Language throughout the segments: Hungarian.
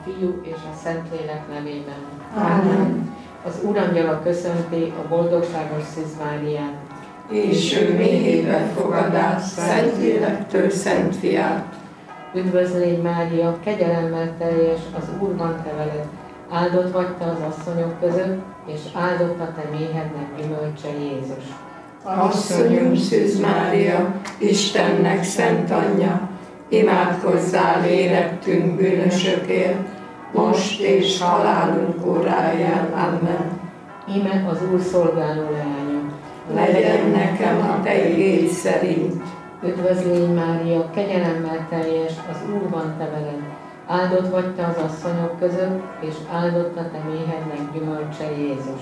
Fiú és a Szentlélek nevében. Ámen. Az Úrangyala köszönti a boldogságos Szűz Máriát. És ő méhébe fogad át Szentlélektől Szent Fiát. Üdvözl légy Mária, kegyelemmel teljes, az Úr van te veled. Áldott vagy te az asszonyok között, és áldott a te méhednek gyümölcse Jézus. Asszonyunk Szűz Mária, Istennek szent anyja, imádkozzál érettünk bűnösökért, most és halálunk óráján. Amen. Íme az Úr szolgáló leánya. Legyen nekem a te igéd szerint. Üdvözl légy Mária, kegyelemmel teljes, az Úr van te veled. Áldott vagy te az asszonyok között, és áldott a te méhednek gyümölcse Jézus.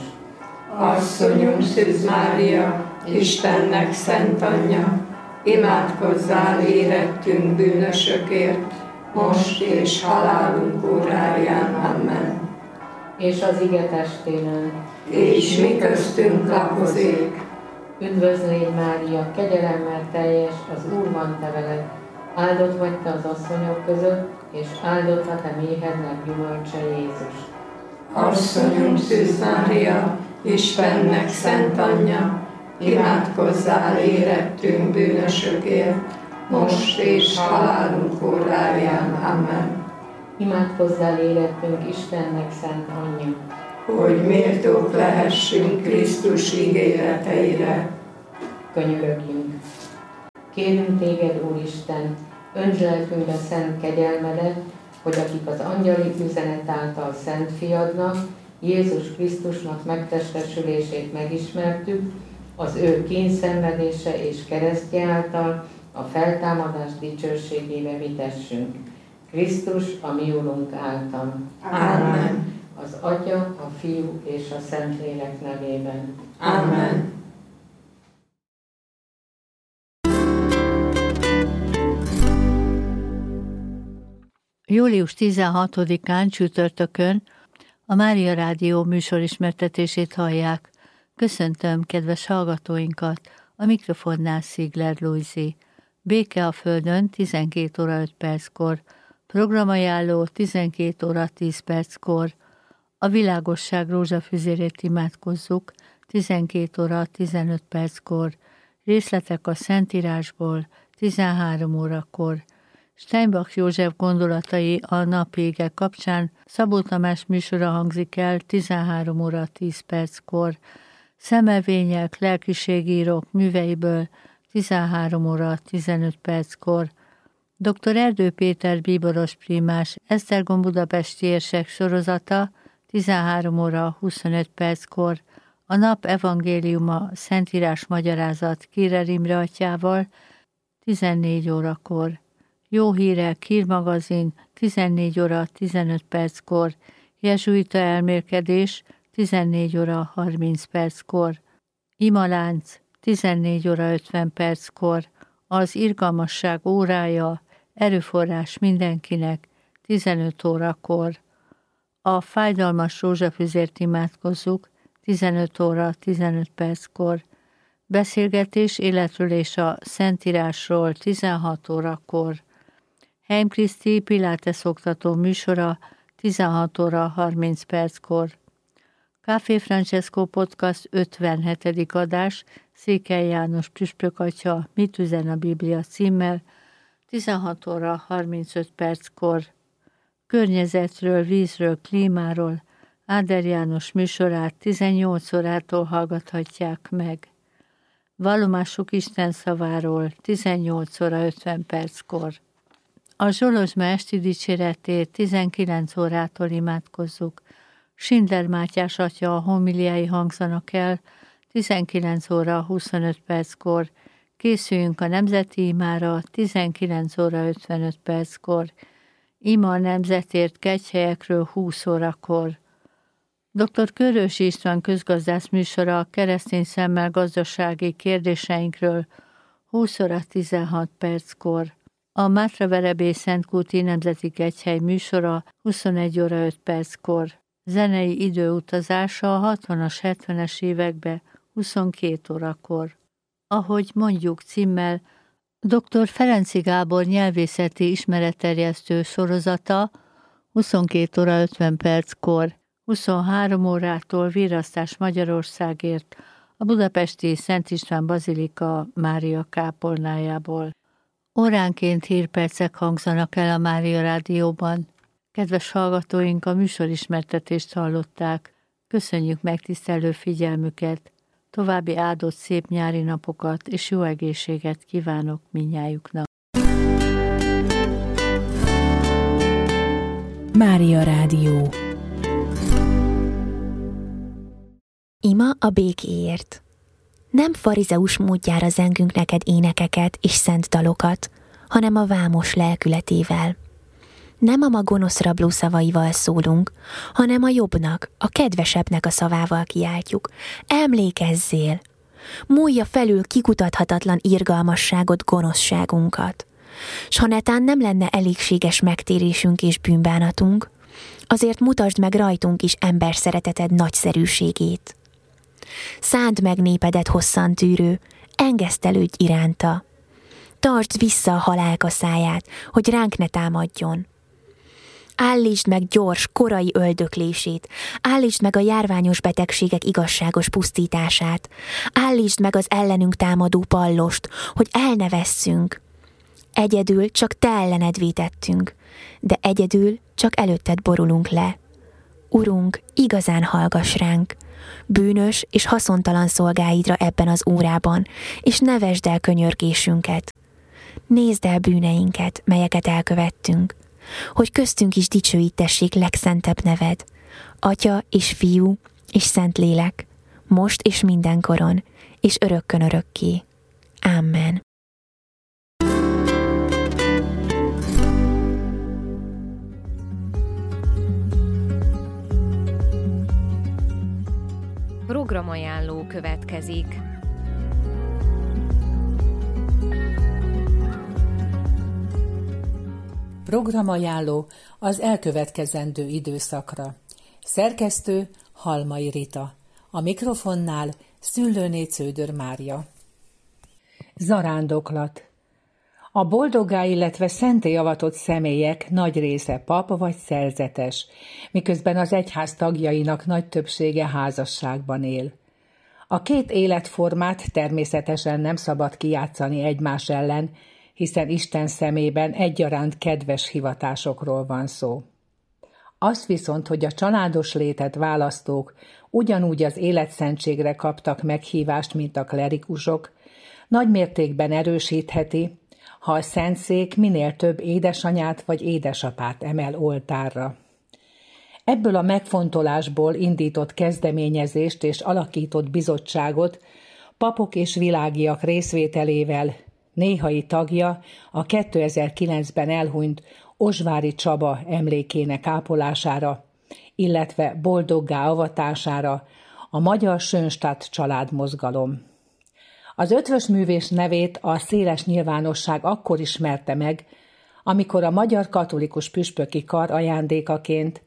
Asszonyunk Szűz Mária, Istennek szent anyja, imádkozzál érettünk bűnösökért, most és halálunk óráján. Amen. És az ige testénen. És mi köztünk lakozik. Üdvözl légy Mária, kegyelemmel teljes, az Úr van te veled. Áldott vagy te az asszonyok között, és áldott a te méhednek gyümölcse Jézus. Asszonyunk Szűz Mária, Istennek szent anyja, imádkozzál érettünk bűnösökért, most és halálunk óráján. Amen. Imádkozzál érettünk Istennek szent anyja, hogy méltók lehessünk Krisztus ígéreteire. Könyörögjünk. Kérünk téged, Úristen, öntsd lelkünkbe szent kegyelmedet, hogy akik az angyali üzenet által Szent Fiadnak, Jézus Krisztusnak megtestesülését megismertük, az ő kényszenvedése és keresztje által a feltámadás dicsőségébe vitessünk. Krisztus a mi Urunk által. Amen. Az Atya, a Fiú és a Szentlélek nevében. Amen. Július 16-án csütörtökön a Mária Rádió műsorismertetését hallják. Köszöntöm kedves hallgatóinkat, a mikrofonnál Szigler Lujzi. Béke a Földön 12 óra 5 perckor, programajánló 12 óra 10 perckor, a világosság rózsafüzérét imádkozzuk 12 óra 15 perckor, részletek a Szentírásból 13 órakor. Steinbach József gondolatai a napi ige kapcsán Szabó Tamás műsora hangzik el 13 óra 10 perckor, szemelvények, lelkiségírók műveiből 13 óra 15 perckor, dr. Erdő Péter bíboros primás Esztergom budapesti érsek sorozata 13 óra 25 perckor, a nap evangéliuma Szentírás magyarázat Kirer Imre atyával 14 órakor. Jó hírek, hírmagazin 14 óra 15 perckor, jezsuita elmélkedés 14 óra 30 perckor, imalánc 14 óra 50 perckor, az irgalmasság órája, erőforrás mindenkinek 15 órakor. A fájdalmas rózsafüzért imádkozzuk 15 óra 15 perckor, beszélgetés életről és a Szentírásról 16 órakor. Heim Kriszti Pilates oktató műsora 16 óra 30 perckor. Café Francesco Podcast 57. adás, Székely János püspök atya Mit üzen a Biblia címmel 16 óra 35 perckor. Környezetről, vízről, klímáról Áder János műsorát 18 órától hallgathatják meg. Vallomásuk Isten szaváról 18 óra 50 perckor. A Zsolozsma esti dicséretét 19 órától imádkozzuk. Schindler Mátyás atya homiliái hangzanak el 19 óra 25 perckor. Készüljünk a nemzeti imára 19 óra 55 perckor. Ima a nemzetért kegyhelyekről 20 órakor. Dr. Körösi István közgazdász műsora a keresztény szemmel gazdasági kérdéseinkről 20 óra 16 perckor. A Mátraverebé Szentkúti Nemzeti Kegyhely műsora 21 óra 5 perckor. Zenei időutazása a 60-as, 70-es évekbe 22 órakor. Ahogy mondjuk címmel, dr. Ferenczy Gábor nyelvészeti ismeretterjesztő sorozata 22 óra 50 perckor, 23 órától virrasztás Magyarországért a budapesti Szent István Bazilika Mária kápolnájából. Óránként hírpercek hangzanak el a Mária Rádióban. Kedves hallgatóink, a műsorismertetést hallották. Köszönjük megtisztelő figyelmüket. További áldott szép nyári napokat és jó egészséget kívánok mindnyájuknak. Mária Rádió. Ima a békéért. Nem farizeus módjára zengünk neked énekeket és szent dalokat, hanem a vámos lelkületével. Nem a ma gonosz rabló szavaival szólunk, hanem a jobbnak, a kedvesebbnek a szavával kiáltjuk. Emlékezzél! Múlja felül kikutathatatlan irgalmasságot, gonoszságunkat. S ha netán nem lenne elégséges megtérésünk és bűnbánatunk, azért mutasd meg rajtunk is ember szereteted nagyszerűségét. Szánd meg népedet hosszantűrő, engesztelődj iránta. Tartsd vissza a halálkaszáját, hogy ránk ne támadjon. Állítsd meg gyors, korai öldöklését, állítsd meg a járványos betegségek igazságos pusztítását, állítsd meg az ellenünk támadó pallost, hogy el ne vesszünk. Egyedül csak te ellened vétettünk, de egyedül csak előtted borulunk le. Urunk, igazán hallgass ránk, bűnös és haszontalan szolgáidra ebben az órában, és ne vesd el könyörgésünket. Nézd el bűneinket, melyeket elkövettünk, hogy köztünk is dicsőítessék legszentebb neved, Atya és Fiú és Szentlélek, most és mindenkoron, és örökkön örökké. Amen. Programajánló következik. Programajánló az elkövetkezendő időszakra. Szerkesztő Halmai Rita. A mikrofonnál Szüllőné Cződör Mária. Zarándoklat. A boldoggá, illetve szenté avatott személyek nagy része pap vagy szerzetes, miközben az egyház tagjainak nagy többsége házasságban él. A két életformát természetesen nem szabad kijátszani egymás ellen, hiszen Isten szemében egyaránt kedves hivatásokról van szó. Az viszont, hogy a családos létet választók ugyanúgy az életszentségre kaptak meghívást, mint a klerikusok, nagy mértékben erősítheti, ha a szentszék minél több édesanyát vagy édesapát emel oltárra. Ebből a megfontolásból indított kezdeményezést és alakított bizottságot papok és világiak részvételével néhai tagja a 2009-ben elhunyt Ozsvári Csaba emlékének ápolására, illetve boldoggá avatására a Magyar Schönstatt családmozgalom. Az Ötvös Művész nevét a széles nyilvánosság akkor ismerte meg, amikor a Magyar Katolikus Püspöki Kar ajándékaként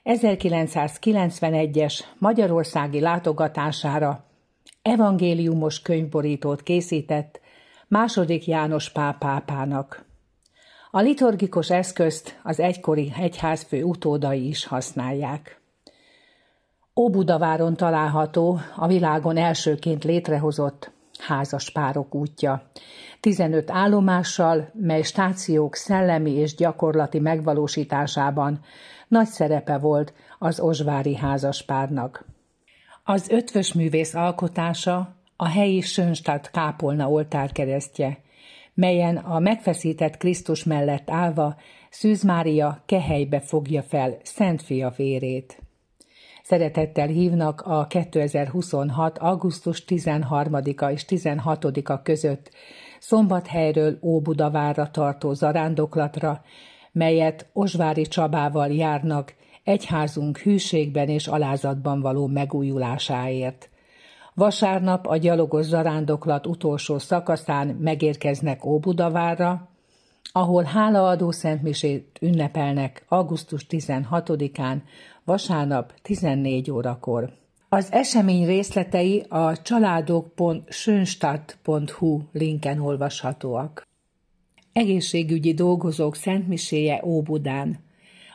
1991-es magyarországi látogatására evangéliumos könyvborítót készített II. János Pál pápának. A liturgikus eszközt az egykori egyházfő utódai is használják. Óbudaváron található a világon elsőként létrehozott házaspárok útja. 15 állomással, mely stációk szellemi és gyakorlati megvalósításában nagy szerepe volt az ozsvári házaspárnak. Az Ötvös Művész alkotása a helyi Schönstatt kápolna oltárkeresztje, melyen a megfeszített Krisztus mellett állva Szűz Mária kehelybe fogja fel Szent Fia vérét. Szeretettel hívnak a 2026. augusztus 13-a és 16-a között Szombathelyről Óbudavárra tartó zarándoklatra, melyet Ozsvári Csabával járnak egyházunk hűségben és alázatban való megújulásáért. Vasárnap a gyalogos zarándoklat utolsó szakaszán megérkeznek Óbudavárra, ahol hálaadó szentmisét ünnepelnek augusztus 16-án, vasárnap 14 órakor. Az esemény részletei a családok.schönstatt.hu linken olvashatóak. Egészségügyi dolgozók szentmiséje Óbudán.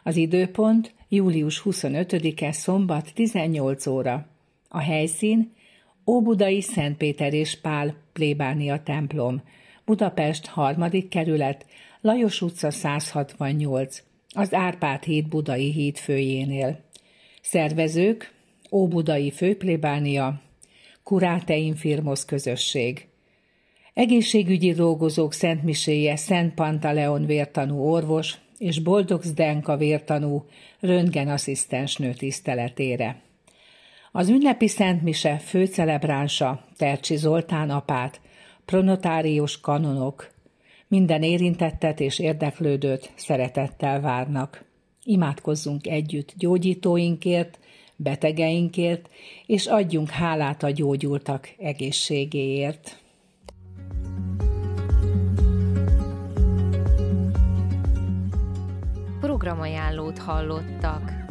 Az időpont július 25-e szombat 18 óra. A helyszín Óbudai Szent Péter és Pál plébánia templom, Budapest 3. kerület, Lajos utca 168, az Árpád híd Budai híd főjénél. Szervezők: Óbudai főplébánia, Curátein Firmos közösség. Egészségügyi dolgozók szentmiséje Szent Pantaleon vértanú orvos és Boldog Zdenka vértanú röntgenasszisztensnő tiszteletére. Az ünnepi szentmise főcelebránsa Tercsi Zoltán apát, pronotárius kanonok. Minden érintettet és érdeklődőt szeretettel várnak. Imádkozzunk együtt gyógyítóinkért, betegeinkért, és adjunk hálát a gyógyultak egészségéért. Programajánlót hallottak.